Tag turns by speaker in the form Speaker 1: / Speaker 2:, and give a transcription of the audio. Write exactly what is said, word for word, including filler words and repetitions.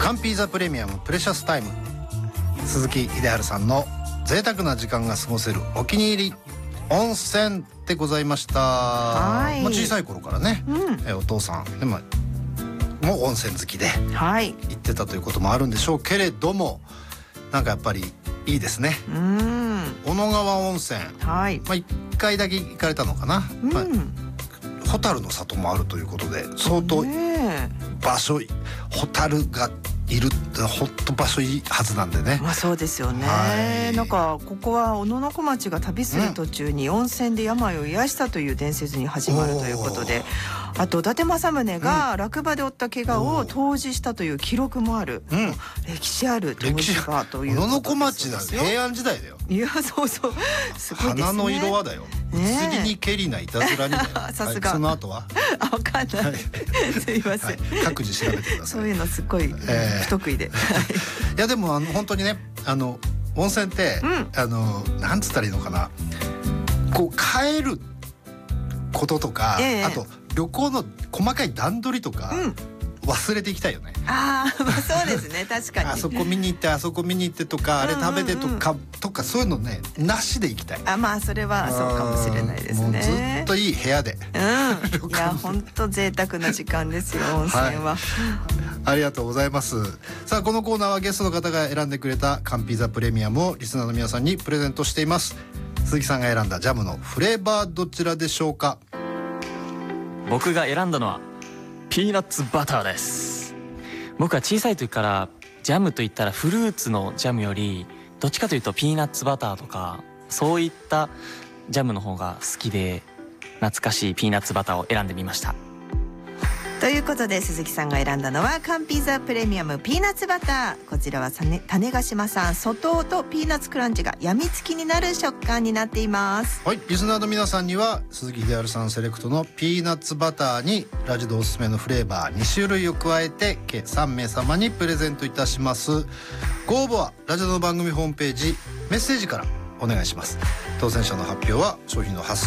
Speaker 1: カンピーザプレミアムプレシャスタイム、鈴木秀治さんの贅沢な時間が過ごせるお気に入り温泉でございました。
Speaker 2: はい、
Speaker 1: まあ、小さい頃からね、うん、えお父さんでももう温泉好きで行ってたということもあるんでしょうけれども、なんかやっぱりいいですね。うん、小野川温泉、はい、まあ、いっかいだけ行かれたのかな、うん、まあ、蛍の里もあるということで相当場所、蛍がいるってほんと場所いいはずなんでね。
Speaker 2: まあそうですよね、はい、なんかここは小野小町が旅する途中に温泉で病を癒したという伝説に始まるということで、あと伊達政宗が落馬で負った怪我を湯治したという記録もある、うん、歴史ある湯治場ということですよ。小野小町なんて平安時代だよ。いやそうそう、すごいですね。花の色はだよ、釣りにけりないたずらにだよ。さすが、はい、その後はあ、わかんない、はい、すいません、はい、
Speaker 1: 各自調べてください。
Speaker 2: そういうのすっごい、えー、不得意で
Speaker 1: いやでもあの本当にね、あの温泉って、うん、あのなんつったらいいのかな、こう帰ることとか、えー、あと旅行の細かい段取りとか、うん、忘れていきたいよね。
Speaker 2: ああ、まあ、そうですね確かに。
Speaker 1: あそこ見に行ってあそこ見に行ってとか、あれ食べてとか、うんうんうん、とかそういうのねなしで行きたい。
Speaker 2: あ、まあそれはそうかもしれないですね。
Speaker 1: もうずっといい部屋で、
Speaker 2: うん、いや本当贅沢な時間ですよ温泉は、はい、
Speaker 1: ありがとうございます。さあこのコーナーはゲストの方が選んでくれたカンピザプレミアムをリスナーの皆さんにプレゼントしています。鈴木さんが選んだジャムのフレーバーどちらでしょうか？
Speaker 3: 僕が選んだのはピーナッツバターです。僕は小さい時からジャムといったらフルーツのジャムよりどっちかというとピーナッツバターとかそういったジャムの方が好きで、懐かしいピーナッツバターを選んでみました。
Speaker 2: ということで鈴木さんが選んだのはカンピザプレミアムピーナッツバター。こちらは種子島産外とピーナッツクランチがやみつきになる食感になっています。
Speaker 1: はい、リスナーの皆さんには鈴木秀治さんセレクトのピーナッツバターにラジドおすすめのフレーバーに種類を加えて計さんめい様にプレゼントいたします。ご応募はラジドの番組ホームページメッセージからお願いします。当選者の発表は商品の発送